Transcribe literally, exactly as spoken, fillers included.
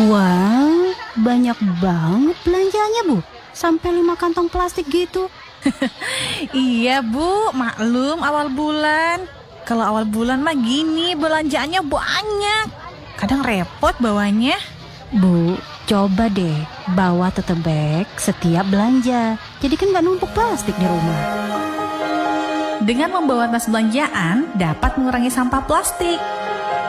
Wah, banyak banget belanjanya, Bu. Sampai lima kantong plastik gitu. Iya Bu, maklum awal bulan. Kalau awal bulan mah gini, belanjaannya banyak. Kadang repot bawanya. Bu, coba deh bawa tote bag setiap belanja. Jadi kan gak numpuk plastik di rumah. Dengan membawa tas belanjaan dapat mengurangi sampah plastik.